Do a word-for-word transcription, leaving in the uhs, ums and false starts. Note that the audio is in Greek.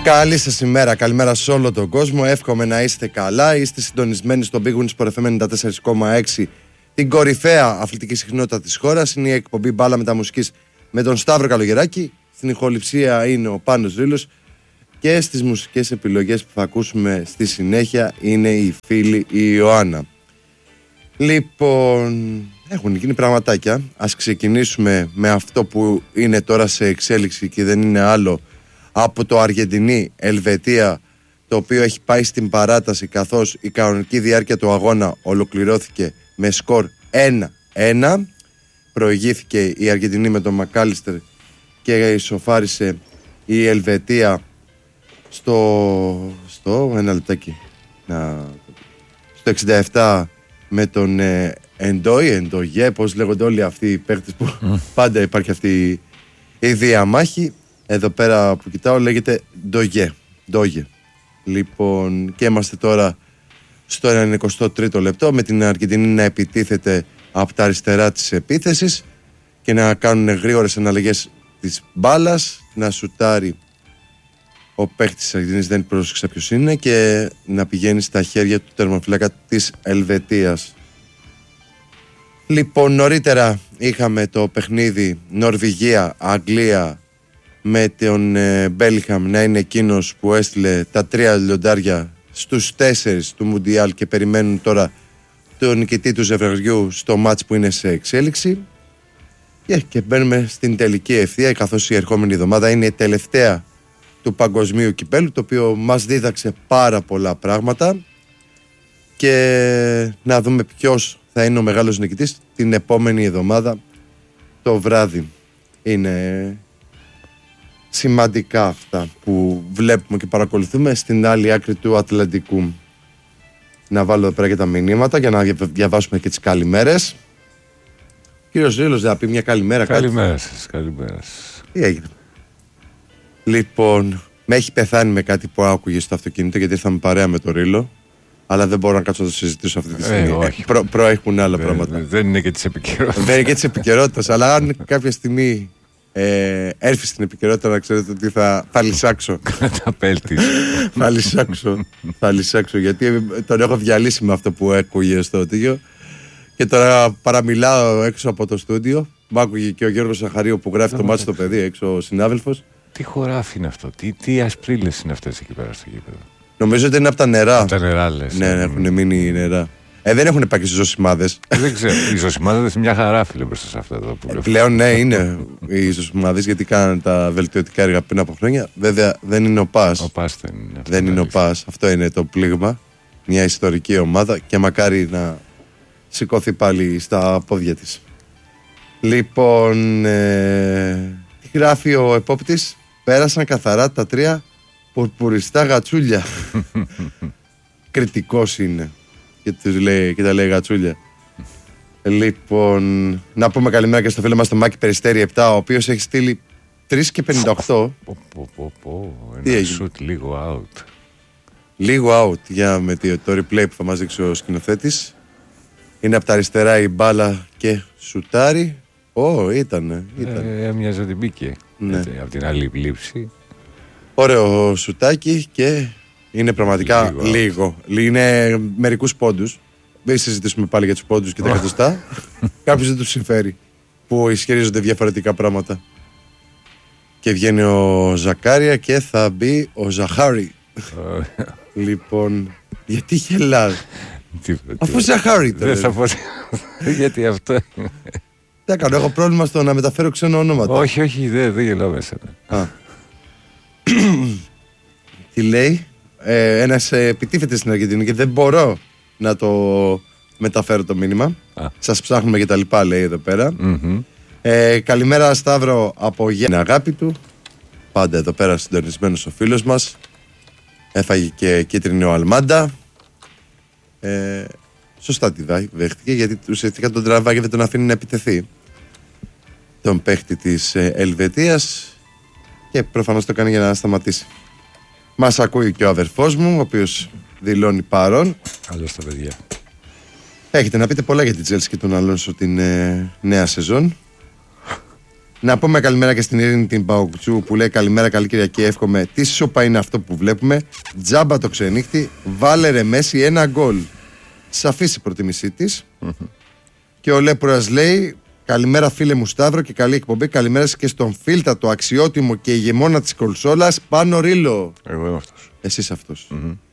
Καλή σας ημέρα, καλημέρα σε όλο τον κόσμο. Εύχομαι να είστε καλά. Είστε συντονισμένοι στον Big Win Sport εφ εμ ενενήντα τέσσερα κόμμα έξι, την κορυφαία αθλητική συχνότητα της χώρας. Είναι η εκπομπή Μπάλα Μεταμουσικής με τον Σταύρο Καλογεράκη. Στην ηχοληψία είναι ο Πάνος Ρήλος. Και στις μουσικές επιλογές που θα ακούσουμε στη συνέχεια είναι η φίλη η Ιωάννα. Λοιπόν, έχουν γίνει πραγματάκια. Ας ξεκινήσουμε με αυτό που είναι τώρα σε εξέλιξη και δεν είναι άλλο από το Αργεντινή-Ελβετία, το οποίο έχει πάει στην παράταση, καθώς η κανονική διάρκεια του αγώνα ολοκληρώθηκε με σκορ ένα ένα. Προηγήθηκε η Αργεντινή με τον Μακάλιστερ και ισοφάρισε η Ελβετία στο, στο ένα λεπτάκι να, στο εξήντα επτά με τον ε, Εντόι, Εντογέ, πώς λέγονται όλοι αυτοί οι παίκτες που mm. πάντα υπάρχει αυτή η διαμάχη. Εδώ πέρα που κοιτάω λέγεται Ντογέ. Ντόγε. Λοιπόν, και είμαστε τώρα στο ενενηκοστό τρίτο λεπτό με την Αργεντινή να επιτίθεται από τα αριστερά της επίθεσης και να κάνουν γρήγορες αναλλαγές της μπάλας, να σουτάρει ο παίκτης της Αργεντινής, δεν πρόσεξα ποιος είναι, και να πηγαίνει στα χέρια του τερματοφύλακα της Ελβετίας. Λοιπόν, νωρίτερα είχαμε το παιχνίδι Νορβηγία-Αγγλία με τον ε, Μπέλιχαμ να είναι εκείνος που έστειλε τα τρία λιοντάρια στους τέσσερις του Μουντιάλ και περιμένουν τώρα τον νικητή του ζευγαριού στο μάτς που είναι σε εξέλιξη. Yeah, και μπαίνουμε στην τελική ευθεία, καθώς η ερχόμενη εβδομάδα είναι η τελευταία του παγκοσμίου κυπέλου, το οποίο μας δίδαξε πάρα πολλά πράγματα, και να δούμε ποιος θα είναι ο μεγάλος νικητής την επόμενη εβδομάδα το βράδυ. Είναι σημαντικά αυτά που βλέπουμε και παρακολουθούμε στην άλλη άκρη του Ατλαντικού. Να βάλω εδώ πέρα και τα μηνύματα για να διαβάσουμε και τις καλημέρες. Κύριος Ρήλος, να πει μια καλημέρα. Καλημέρα σας, καλημέρα σας. Τι έγινε? Λοιπόν, με έχει πεθάνει με κάτι που άκουγε στο αυτοκίνητο, γιατί ήρθαμε παρέα με το Ρήλο, αλλά δεν μπορώ να κάτσω να το συζητήσω αυτή τη στιγμή. Ε, όχι. Προ, προέχουν άλλα δεν, πράγματα. Δεν είναι και της επικαιρότητας. Δεν είναι και της επικαιρότητας, αλλά αν κάποια στιγμή ε, έρθει στην επικαιρότητα, να ξέρετε ότι θα, θα λυσάξω. Καταπέλτης. θα λυσάξω. θα λυσάξω, γιατί τον έχω διαλύσει με αυτό που έκουγε στο τίγιο. Και τώρα παραμιλάω έξω από το στούντιο. Μ' άκουγε και ο Γιώργος Ζαχαρίου που γράφει το μάτι στο παιδί, έξω ο συνάδελφος. Τι χωράφι είναι αυτό, τι, τι ασπρίλες είναι αυτές εκεί πέρα στο γήπεδο? Νομίζω ότι είναι από τα νερά. Από τα νερά, λες. Ναι, ναι, έχουν μείνει νερά. Ε, δεν έχουν πάει και στις ζωσιμάδες. Δεν ξέρω. Οι ζωσιμάδες είναι μια χαρά, φίλε, μπροστά σε αυτά εδώ που λέω. Πλέον, ναι, είναι οι ζωσιμάδες, γιατί κάνανε τα βελτιωτικά έργα πριν από χρόνια. Βέβαια, δεν είναι ο ΠΑΣ. Ο ΠΑΣ δεν είναι. Δεν είναι ο ΠΑΣ. Αυτό είναι το πλήγμα. Μια ιστορική ομάδα και μακάρι να σηκώθει πάλι στα πόδια της. Λοιπόν, ε, τι γράφει ο επόπτης? Πέρασαν καθαρά τα τρία πουρπουριστά γατσούλια. Κριτικός είναι και, τους λέει, και τα λέει γατσούλια. Λοιπόν, να πούμε καλημέρα και στο φίλο μας τον Μάκη Περιστέρη επτά, ο οποίος έχει στείλει τρία και πενήντα οκτώ. Πω, πω, πω, πω. Τι Ένα έγινε? σουτ λίγο out. Λίγο out για με το replay που θα μας δείξει ο σκηνοθέτης. Είναι από τα αριστερά η μπάλα και σουτάρει. Ω, oh, ήτανε, ήτανε. Ε, έμοιαζε ότι μπήκε. Ναι. Από την άλλη λήψη. Ωραίο σουτάκι και είναι πραγματικά λίγο. λίγο. Είναι μερικούς πόντους. Δεν συζητήσουμε πάλι για τους πόντους και τα εκατοστά. Κάποιος δεν τους συμφέρει που ισχυρίζονται διαφορετικά πράγματα. Και βγαίνει ο Ζακάρια και θα μπει ο Ζαχάρη. Λοιπόν, γιατί γελάς? Αφού Ζαχάρη τώρα. Δεν θα πω. Γιατί αυτό είναι. Τι έκανα, έχω πρόβλημα στο να μεταφέρω ξένα ονόματα. Όχι, όχι, δεν δε γελάω μέσα. Α. Τι λέει? Ε, ένας ε, επιτίθεται στην Αργεντινή και δεν μπορώ να το μεταφέρω το μήνυμα. Α. Σας ψάχνουμε και τα λοιπά, λέει εδώ πέρα. Mm-hmm. Ε, καλημέρα Σταύρο από Γέννη, αγάπη του. Πάντα εδώ πέρα συντονισμένος ο φίλος μας. Έφαγε και κίτρινη ο Αλμάντα. Ε, σωστά τη δέχτηκε, γιατί ουσιαστικά τον τραβάει και δεν τον αφήνει να επιτεθεί τον παίχτη της ε, Ελβετίας, και προφανώς το κάνει για να σταματήσει. Μας ακούει και ο αδερφός μου, ο οποίος δηλώνει παρόν. Καλώς τα παιδιά. Έχετε να πείτε πολλά για την Chelsea και τον Αλόνσο την ε, νέα σεζόν. Να πούμε καλημέρα και στην Ειρήνη την Παουκτσού που λέει καλημέρα, καλή Κυριακή. Εύχομαι. Τι σοπα είναι αυτό που βλέπουμε. Τζάμπα το ξενύχτη. Βάλε ρε Μέση ένα γκολ. Σαφής η προτίμησή της. Mm-hmm. Και ο Λέπουρας λέει καλημέρα φίλε μου Σταύρο και καλή εκπομπή. Καλημέρα και στον Φίλτα, το αξιότιμο και ηγεμόνα της κονσόλας Πάνο Ρίλο. Εγώ είμαι αυτός. Εσείς αυτός. Mm-hmm.